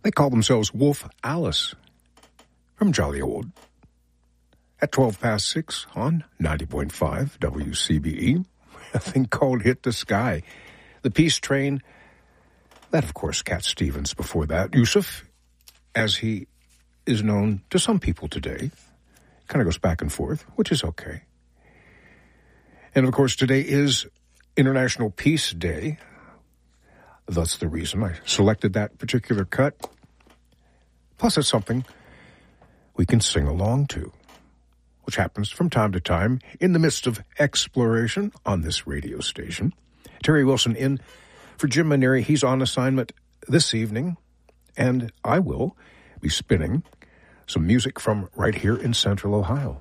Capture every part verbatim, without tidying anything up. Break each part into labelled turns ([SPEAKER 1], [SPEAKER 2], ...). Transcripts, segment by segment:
[SPEAKER 1] They call themselves Wolf Alice from Jolly Old. At twelve past six on ninety point five W C B E, a thing called Hit the Sky. The Peace Train, that of course Cat Stevens before that. Yusuf, as he is known to some people today, kind of goes back and forth, which is okay. And of course today is International Peace Day. That's the reason I selected that particular cut. Plus it's something we can sing along to, which happens from time to time in the midst of exploration on this radio station. Terry Wilson in for Jim Maneri. He's on assignment this evening, and I will be spinning some music from right here in Central Ohio.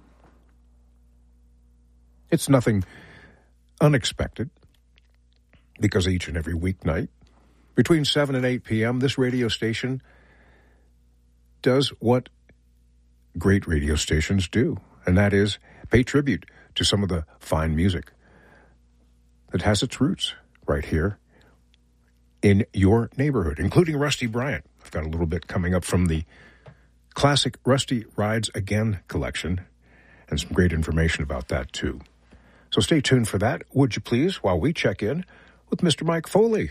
[SPEAKER 1] It's nothing unexpected, because each and every weeknight, between seven and eight p.m., this radio station does what great radio stations do, and that is pay tribute to some of the fine music that has its roots right here in your neighborhood, including Rusty Bryant. I've got a little bit coming up from the classic Rusty Rides Again collection, and some great information about that, too. So stay tuned for that, would you please, while we check in with Mister Mike Foley.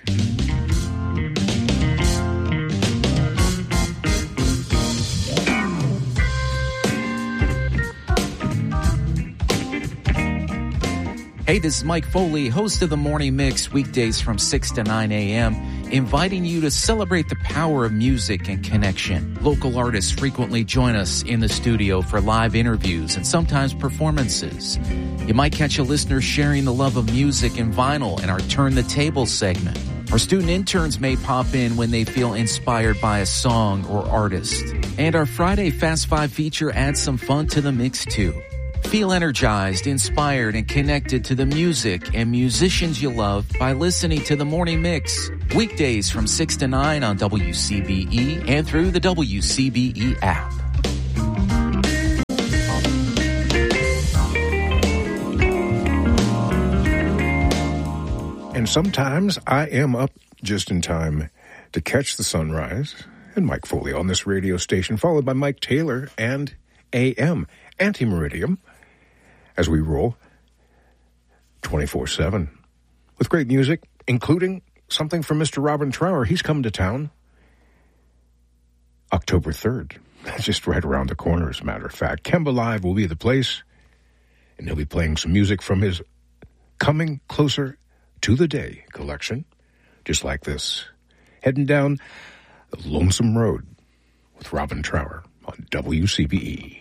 [SPEAKER 2] Hey, this is Mike Foley, host of the Morning Mix, weekdays from six to nine a.m., inviting you to celebrate the power of music and connection. Local artists frequently join us in the studio for live interviews and sometimes performances. You might catch a listener sharing the love of music and vinyl in our Turn the Table segment. Our student interns may pop in when they feel inspired by a song or artist. And our Friday Fast Five feature adds some fun to the mix, too. Feel energized, inspired, and connected to the music and musicians you love by listening to The Morning Mix. Weekdays from six to nine on W C B E and through the W C B E app.
[SPEAKER 1] And sometimes I am up just in time to catch the sunrise. And Mike Foley on this radio station, followed by Mike Taylor and A M Anti-Meridium, as we roll twenty-four seven with great music, including something from Mister Robin Trower. He's coming to town October third. That's just right around the corner, as a matter of fact. Kemba Live will be the place, and he'll be playing some music from his Coming Closer to the Day collection, just like this. Heading down the Lonesome Road with Robin Trower on W C B E.